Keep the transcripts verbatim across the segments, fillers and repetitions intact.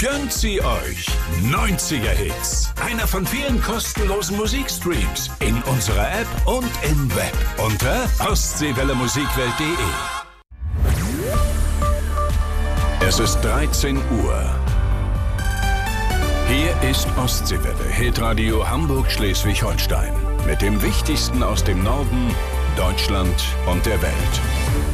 Gönnt sie euch. neunziger Hits. Einer von vielen kostenlosen Musikstreams. In unserer App und im Web. Unter ostseewelle musikwelt punkt de. Es ist dreizehn Uhr. Hier ist Ostseewelle, Hitradio Hamburg-Schleswig-Holstein. Mit dem Wichtigsten aus dem Norden, Deutschland und der Welt.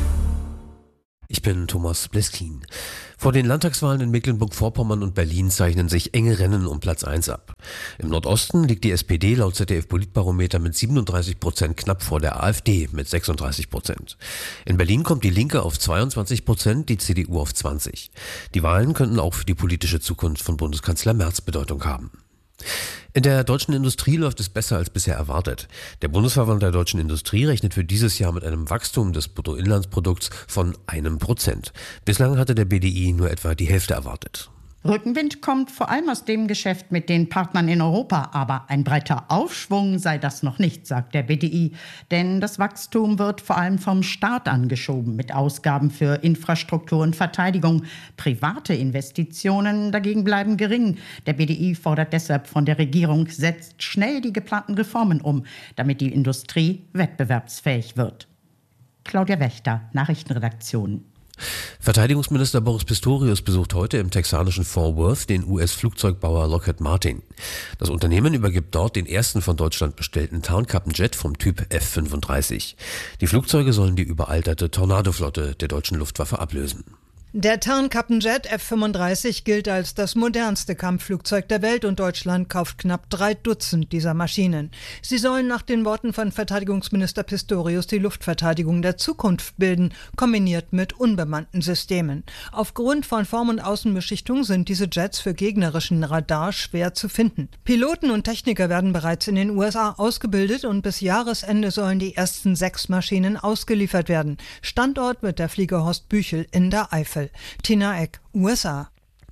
Ich bin Thomas Bleskin. Vor den Landtagswahlen in Mecklenburg-Vorpommern und Berlin zeichnen sich enge Rennen um Platz eins ab. Im Nordosten liegt die S P D laut Z D F-Politbarometer mit siebenunddreißig Prozent knapp vor der AfD mit sechsunddreißig Prozent. In Berlin kommt die Linke auf zweiundzwanzig Prozent, die C D U auf zwanzig. Die Wahlen könnten auch für die politische Zukunft von Bundeskanzler Merz Bedeutung haben. In der deutschen Industrie läuft es besser als bisher erwartet. Der Bundesverband der deutschen Industrie rechnet für dieses Jahr mit einem Wachstum des Bruttoinlandsprodukts von einem Prozent. Bislang hatte der B D I nur etwa die Hälfte erwartet. Rückenwind kommt vor allem aus dem Geschäft mit den Partnern in Europa. Aber ein breiter Aufschwung sei das noch nicht, sagt der B D I. Denn das Wachstum wird vor allem vom Staat angeschoben mit Ausgaben für Infrastruktur und Verteidigung. Private Investitionen dagegen bleiben gering. Der B D I fordert deshalb von der Regierung, setzt schnell die geplanten Reformen um, damit die Industrie wettbewerbsfähig wird. Claudia Wächter, Nachrichtenredaktion. Verteidigungsminister Boris Pistorius besucht heute im texanischen Fort Worth den U S-Flugzeugbauer Lockheed Martin. Das Unternehmen übergibt dort den ersten von Deutschland bestellten Tarnkappenjet vom Typ F fünfunddreißig. Die Flugzeuge sollen die überalterte Tornado-Flotte der deutschen Luftwaffe ablösen. Der Tarnkappenjet F fünfunddreißig gilt als das modernste Kampfflugzeug der Welt und Deutschland kauft knapp drei Dutzend dieser Maschinen. Sie sollen nach den Worten von Verteidigungsminister Pistorius die Luftverteidigung der Zukunft bilden, kombiniert mit unbemannten Systemen. Aufgrund von Form- und Außenbeschichtung sind diese Jets für gegnerischen Radar schwer zu finden. Piloten und Techniker werden bereits in den U S A ausgebildet und bis Jahresende sollen die ersten sechs Maschinen ausgeliefert werden. Standort wird der Flieger Horst Büchel in der Eifel. Tina Eck, U S A.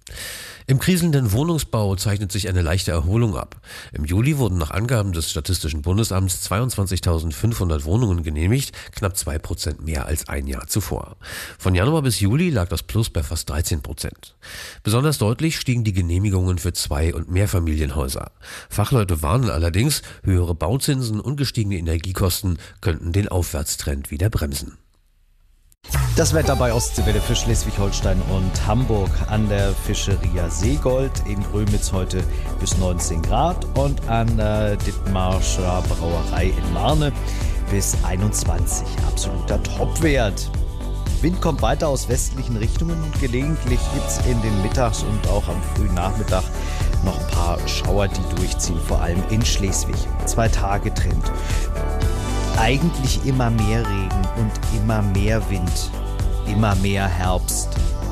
Im kriselnden Wohnungsbau zeichnet sich eine leichte Erholung ab. Im Juli wurden nach Angaben des Statistischen Bundesamts zweiundzwanzigtausendfünfhundert Wohnungen genehmigt, knapp zwei Prozent mehr als ein Jahr zuvor. Von Januar bis Juli lag das Plus bei fast dreizehn Prozent. Besonders deutlich stiegen die Genehmigungen für Zwei- und Mehrfamilienhäuser. Fachleute warnen allerdings, höhere Bauzinsen und gestiegene Energiekosten könnten den Aufwärtstrend wieder bremsen. Das Wetter bei Ostseewelle für Schleswig-Holstein und Hamburg. An der Fischeria Seegold in Grömitz heute bis neunzehn Grad und an der Dithmarscher Brauerei in Marne bis einundzwanzig. Absoluter Topwert. Wind kommt weiter aus westlichen Richtungen und gelegentlich gibt es in den Mittags- und auch am frühen Nachmittag noch ein paar Schauer, die durchziehen, vor allem in Schleswig. Zwei Tage Trend. Eigentlich immer mehr Regen und immer mehr Wind, immer mehr Herbst.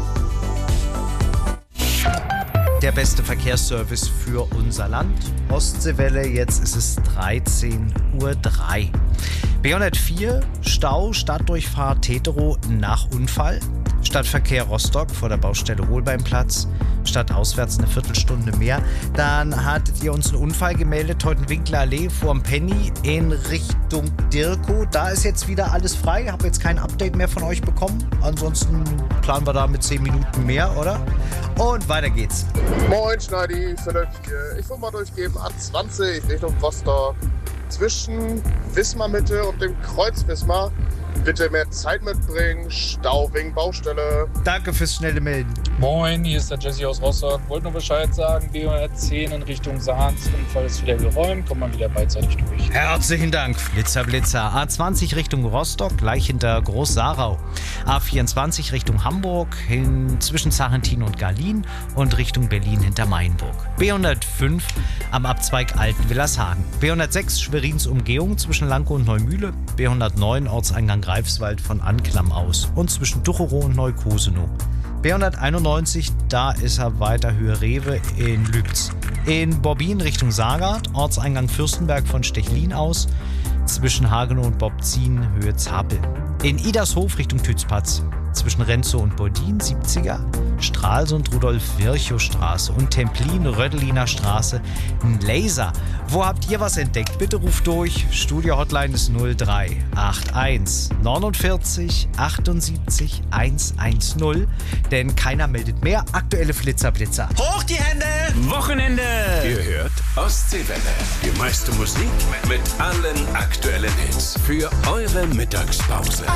Der beste Verkehrsservice für unser Land. Ostseewelle, jetzt ist es dreizehn Uhr drei. B hundertvier, Stau, Stadtdurchfahrt Teterow nach Unfall. Stadtverkehr Rostock vor der Baustelle Holbeimplatz. Stadtauswärts eine Viertelstunde mehr. Dann hattet ihr uns einen Unfall gemeldet, Teutenwinkler Allee vorm Penny in Richtung Dirkow. Da ist jetzt wieder alles frei. Ich habe jetzt kein Update mehr von euch bekommen. Ansonsten planen wir da mit zehn Minuten mehr, oder? Und weiter geht's. Moin Schneidi, Philipp hier. Ich will mal durchgeben, A zwanzig Richtung Rostock. Zwischen Wismar-Mitte und dem Kreuz Wismar. Bitte mehr Zeit mitbringen, Stau wegen Baustelle. Danke fürs schnelle Melden. Moin, hier ist der Jesse aus Rostock. Wollte nur Bescheid sagen, B hundertzehn in Richtung Sahns. Unfall ist wieder geräumt, kommt man wieder beidseitig durch. Herzlichen Dank, Blitzer, Blitzer. A zwanzig Richtung Rostock, gleich hinter Groß-Sarau. A vierundzwanzig Richtung Hamburg, hin zwischen Sarrentin und Garlin und Richtung Berlin hinter Mainburg. B hundertfünf am Abzweig Alten-Willershagen. B hundertsechs Schwerins Umgehung zwischen Lankow und Neumühle. B hundertneun Ortseingang Greifswald von Anklam aus und zwischen Ducherow und Neukosenow. B hunderteinundneunzig, da ist er weiter Höhe Rewe in Lübz. In Bobbin Richtung Saargard, Ortseingang Fürstenberg von Stechlin aus, zwischen Hagenow und Bobzin Höhe Zapel. In Idershof Richtung Tützpatz, zwischen Renzow und Boldin siebziger Stralsund Rudolf-Virchow-Straße und Templin-Rödeliner Straße ein Laser. Wo habt ihr was entdeckt? Bitte ruft durch. Studio-Hotline ist null drei acht eins neunundvierzig achtundsiebzig hundertzehn, denn keiner meldet mehr aktuelle Flitzerblitzer. Hoch die Hände! Wochenende! Ihr hört Ostseewelle. Die meiste Musik mit allen aktuellen Hits für eure Mittagspause.